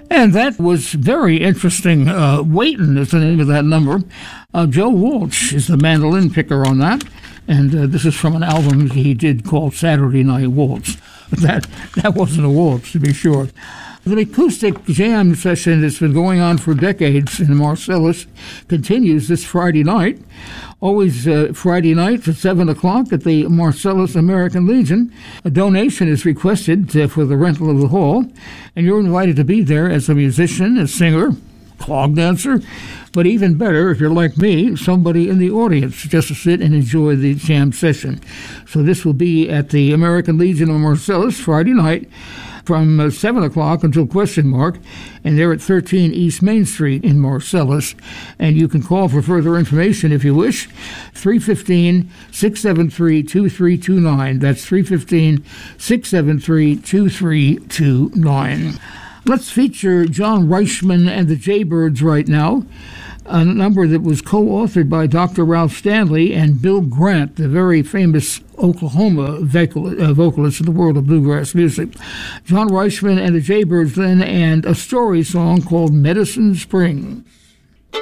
And that was very interesting. Waitin' is the name of that number. Joe Walsh is the mandolin picker on that. And this is from an album he did called Saturday Night Waltz. That wasn't a waltz, to be sure. The acoustic jam session that's been going on for decades in Marcellus continues this Friday night. Always Friday night at 7 o'clock at the Marcellus American Legion. A donation is requested for the rental of the hall, and you're invited to be there as a musician, a singer, clog dancer, but even better, if you're like me, somebody in the audience just to sit and enjoy the jam session. So this will be at the American Legion of Marcellus Friday night from 7 o'clock until ? And they're at 13 East Main Street in Marcellus. And you can call for further information if you wish, 315-673-2329. That's 315-673-2329. Let's feature John Reichman and the Jaybirds right now, a number that was co-authored by Dr. Ralph Stanley and Bill Grant, the very famous Oklahoma vocalist in the world of bluegrass music. John Reichman and the Jaybirds then, and a story song called Medicine Springs.